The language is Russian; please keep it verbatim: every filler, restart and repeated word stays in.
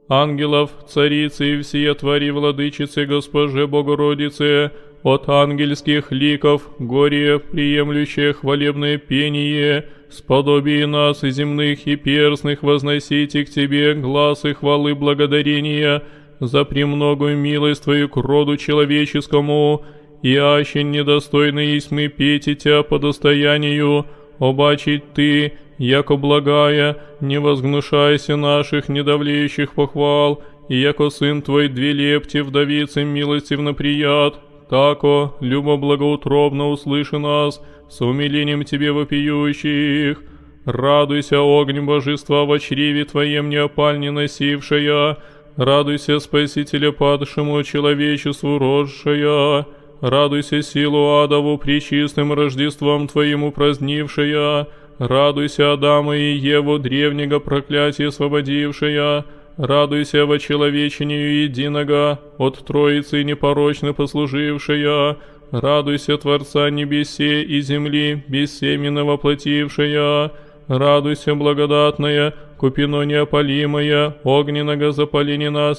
ангелов, царицы и всея твари владычицы Госпоже Богородице, от ангельских ликов, горе, приемлющее хвалебное пение, сподобие нас и земных и перстных возносите к Тебе глаз и хвалы благодарения за премногую милость Твою к роду человеческому, и аще недостойны есть мы петь Тя по достоянию, обачить Ты, яко благая, не возгнушайся наших недавлеющих похвал, и яко Сын Твой две лепти вдовице милостивно прият, тако, любо благоутробно услыши нас, с умилением Тебе вопиющих. Радуйся, огонь божества во чреве Твоем неопаль не носившая, радуйся, Спасителя падшему человечеству росшая, радуйся, силу адову пречистым Рождеством Твоим упразднившая, радуйся, Адама и Еву древнего проклятия освободившая, радуйся во человечению единого, от Троицы непорочно послужившая, радуйся, Творца небесе и земли, бессеменно воплотившая, радуйся, благодатная, купино неопалимая, огненного запалени нас